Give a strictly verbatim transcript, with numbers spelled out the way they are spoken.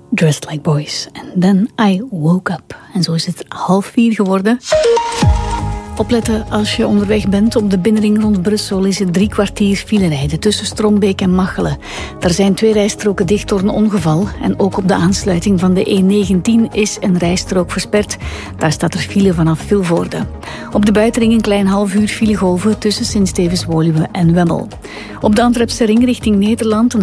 Dressed Like Boys. And then I woke up. En zo is het half vier geworden. Opletten als je onderweg bent. Op de binnenring rond Brussel is het drie kwartier file rijden tussen Strombeek en Machelen. Daar zijn twee rijstroken dicht door een ongeval. En ook op de aansluiting van de E negentien is een rijstrook versperd. Daar staat er file vanaf Vilvoorde. Op de buitenring een klein half uur filegolven tussen Sint-Stevens-Woluwe en Wemmel. Op de Antwerpse ring richting Nederland een